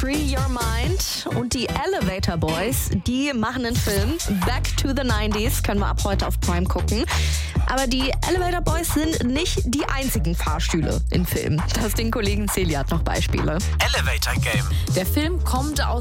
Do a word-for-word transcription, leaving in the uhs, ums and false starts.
Free Your Mind. Und die Elevator Boys, die machen einen Film. Back to the nineties, können wir ab heute auf Prime gucken. Aber die Elevator Boys sind nicht die einzigen Fahrstühle im Film. Das den Kollegen Celiat noch Beispiele. Elevator Game. Der Film kommt aus